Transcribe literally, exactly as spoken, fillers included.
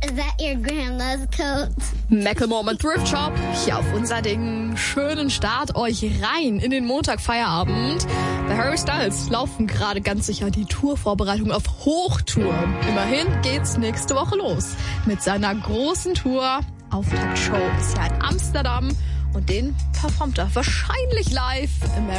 Is that your grandma's coat? Macklemore und Thrift Shop, hier auf unser Ding. Schönen Start euch rein in den Montag-Feierabend. Bei Harry Styles laufen gerade ganz sicher die Tourvorbereitungen auf Hochtour. Immerhin geht's nächste Woche los mit seiner großen Tour. Auftaktshow ist ja in Amsterdam und den performt er wahrscheinlich live im